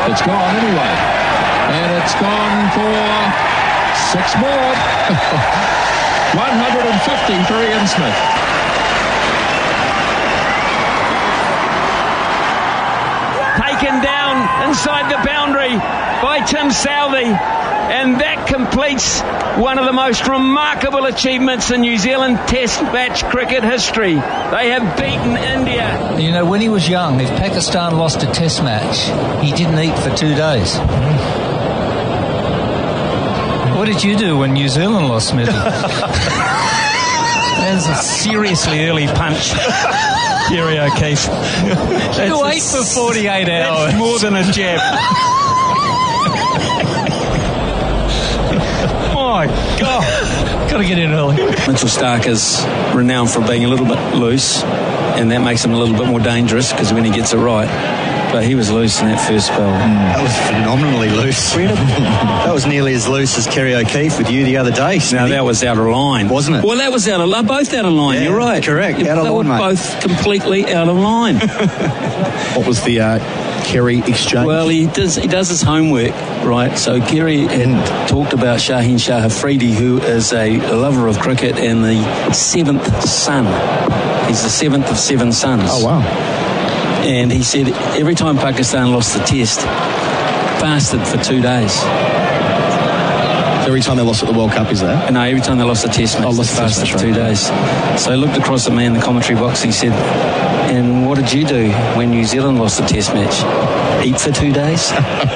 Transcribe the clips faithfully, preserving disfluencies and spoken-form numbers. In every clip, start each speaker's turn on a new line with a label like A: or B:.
A: It's gone anyway. And it's gone for six more. one hundred fifty for Ian Smith.
B: Taken down inside the boundary by Tim Southey, and that completes one of the most remarkable achievements in New Zealand Test match cricket history. They have beaten India.
C: You know, when he was young, if Pakistan lost a Test match, he didn't eat for two days. What did you do when New Zealand lost, Smithy?
D: That's a seriously early punch, Kerry O'Keefe.
C: You ate for forty-eight hours.
D: That's more than a jab. My God.
C: Got to get in early.
E: Mitchell Starc is renowned for being a little bit loose, and that makes him a little bit more dangerous because when he gets it right. But he was loose in that first spell.
F: Mm. That was phenomenally loose. That was nearly as loose as Kerry O'Keefe with you the other day.
E: Now that was out of line,
F: wasn't it?
E: Well, that was out of line. Both out of line.
F: Yeah,
E: you're right.
F: Correct.
E: Yeah,
F: out of
E: they
F: line,
E: were
F: mate.
E: Both completely out of line.
G: What was the uh, Kerry exchange?
E: Well, he does. He does his homework, right? So Kerry had talked about Shaheen Shah Afridi, who is a lover of cricket and the seventh son. He's the seventh of seven sons.
G: Oh wow.
E: And he said every time Pakistan lost the test, fasted for two days.
G: Every time they lost at the World Cup, is that?
E: No, every time they lost the test match,
G: oh,
E: they fasted for two days. So he looked across at me in the commentary box. He said, and what did you do when New Zealand lost the test match? Eat for two days?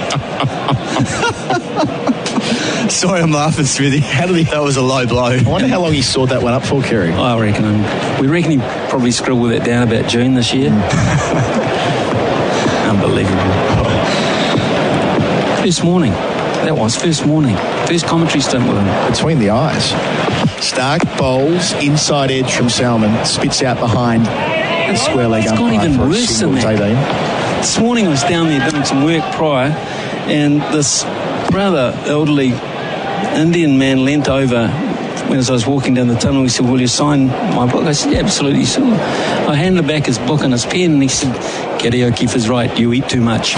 F: Sorry, I'm laughing, Smithy. How did he? That was a low blow.
G: I wonder how long he sawed that one up for, Kerry.
E: I reckon. Um, we reckon he probably scribbled that down about June this year. Unbelievable. First morning. That was first morning. First commentary stint with him.
G: Between the eyes. Starc bowls, inside edge from Salmon, spits out behind the square leg umpire.
E: It's gone even
G: for
E: worse than that. This morning I was down there doing some work prior, and this rather elderly Indian man leant over as I was walking down the tunnel. He said, will you sign my book? I said, yeah, absolutely. So I handed back his book and his pen, and he said, Kerry O'Keefe is right, you eat too much.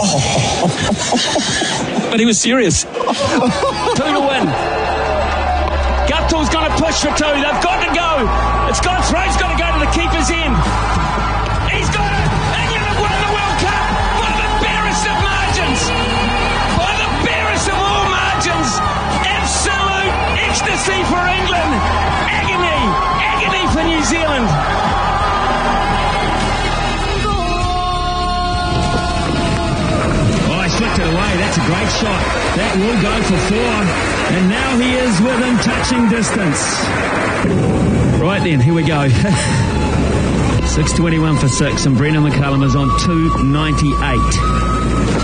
E: But he was serious. Two to win. Guptill's going to push for two. They've got to go. It's gone through. It's got to go to the keeper's end. He's got it. England have won the World Cup by the barest of margins. By the barest of all margins. Absolute ecstasy for England. Agony. Agony for New Zealand. Flicked it away. That's a great shot. That will go for four. And now he is within touching distance. Right then, here we go. six twenty-one for six, and Brendan McCullum is on two ninety-eight.